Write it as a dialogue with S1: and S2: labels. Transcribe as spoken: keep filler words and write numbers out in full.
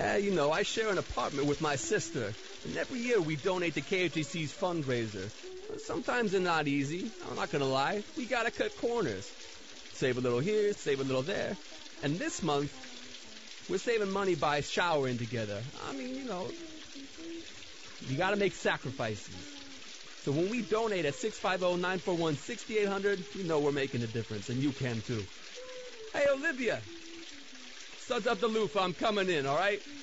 S1: Yeah, you know, I share an apartment with my sister, and every year we donate to K H A C's fundraiser. Sometimes they're not easy, I'm not gonna lie. We gotta cut corners. Save a little here, save a little there. And this month, we're saving money by showering together. I mean, you know, you gotta make sacrifices. So when we donate at six five zero, nine four one, six eight zero zero, you know we're making a difference, and you can too. Hey, Olivia! Suds up the loofah, I'm coming in, alright?